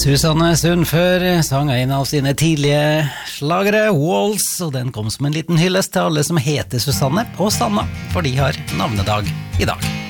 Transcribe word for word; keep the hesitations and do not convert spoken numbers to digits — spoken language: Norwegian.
Susanne Sundfør sang en av sine tidlige slagere, Waltz, og den kom som en liten hyllest til alle som heter Susanne og Sanna, for de har navnedag i dag.